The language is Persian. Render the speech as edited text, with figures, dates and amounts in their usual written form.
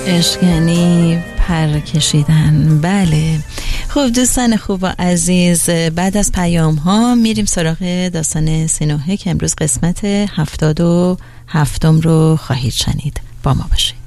عشق یعنی پر کشیدن. بله. خب دوستان خوب و عزیز، بعد از پیام ها میریم سراغ داستان سینوحه که امروز قسمت 77 رو خواهید شنید. با ما باشید.